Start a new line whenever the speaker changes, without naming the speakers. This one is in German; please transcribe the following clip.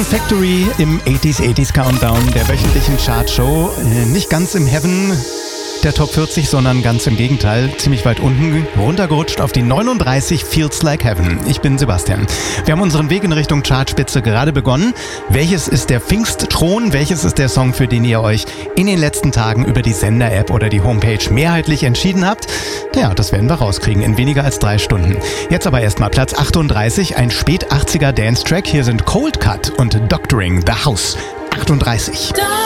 Fun Factory im 80s Countdown der wöchentlichen Chartshow. Nicht ganz im Heaven der Top 40, sondern ganz im Gegenteil, ziemlich weit unten, runtergerutscht auf die 39, Feels Like Heaven. Ich bin Sebastian. Wir haben unseren Weg in Richtung Chartspitze gerade begonnen. Welches ist der Pfingstthron? Welches ist der Song, für den ihr euch in den letzten Tagen über die Sender-App oder die Homepage mehrheitlich entschieden habt? Ja, das werden wir rauskriegen in weniger als 3 Stunden. Jetzt aber erstmal Platz 38, ein Spät-80er Dance-Track. Hier sind Cold Cut und Doctoring the House. 38.